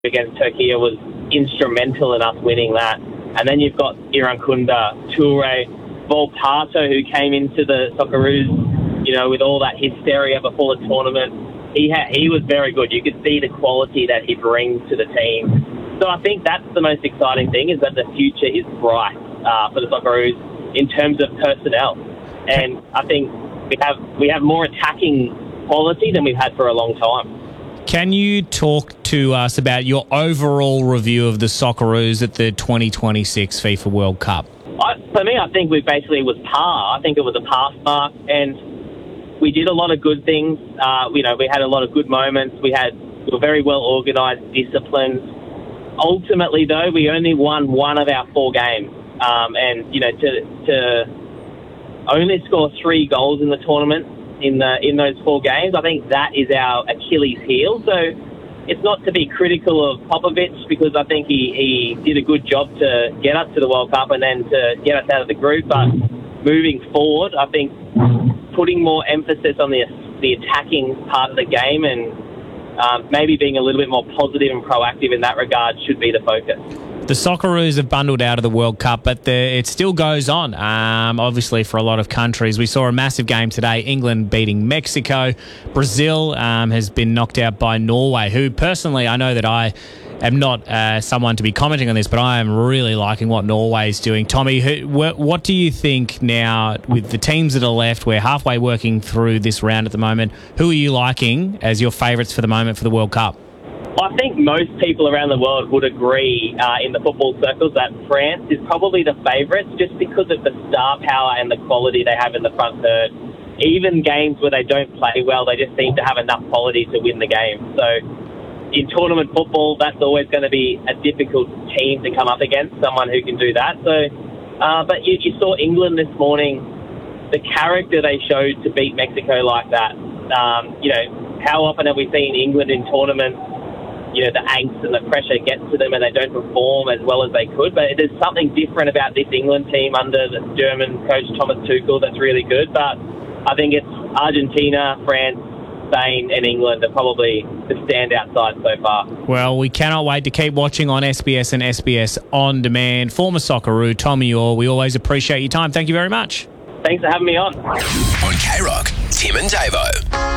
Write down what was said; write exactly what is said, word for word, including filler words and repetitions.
against Turkey was instrumental in us winning that. And then you've got Irankunda, Toure, Volpato, who came into the Socceroos, you know, with all that hysteria before the tournament. He ha- he was very good. You could see the quality that he brings to the team. So I think that's the most exciting thing, is that the future is bright uh, for the Socceroos in terms of personnel. And I think we have we have more attacking quality than we've had for a long time. Can you talk to us about your overall review of the Socceroos at the twenty twenty-six FIFA World Cup? I, for me, I think we basically was par. I think it was a pass mark, and we did a lot of good things. Uh, you know, we had a lot of good moments. We had we were very well organised, disciplined. Ultimately, though, we only won one of our four games, um, and you know, to to only score three goals in the tournament in the in those four games, I think that is our Achilles heel. So it's not to be critical of Popovic, because I think he, he did a good job to get us to the World Cup and then to get us out of the group. But moving forward, I think putting more emphasis on the the attacking part of the game and um, maybe being a little bit more positive and proactive in that regard should be the focus. The Socceroos have bundled out of the World Cup, but the, it still goes on, um, obviously, for a lot of countries. We saw a massive game today, England beating Mexico. Brazil um, has been knocked out by Norway, who personally, I know that I am not uh, someone to be commenting on this, but I am really liking what Norway is doing. Tommy, who, wh- what do you think now with the teams that are left? We're halfway working through this round at the moment. Who are you liking as your favourites for the moment for the World Cup? I think most people around the world would agree uh, in the football circles that France is probably the favourites, just because of the star power and the quality they have in the front third. Even games where they don't play well, they just seem to have enough quality to win the game. So in tournament football, that's always going to be a difficult team to come up against, someone who can do that. So, uh, but you, you saw England this morning, the character they showed to beat Mexico like that. Um, you know, how often have we seen England in tournaments, you know, the angst and the pressure gets to them and they don't perform as well as they could. But there's something different about this England team under the German coach Thomas Tuchel that's really good. But I think it's Argentina, France, Spain and England are probably the standout side so far. Well, we cannot wait to keep watching on S B S and S B S On Demand. Former Socceroo, Tommy Orr, we always appreciate your time. Thank you very much. Thanks for having me on. On K Rock, Tim and Davo.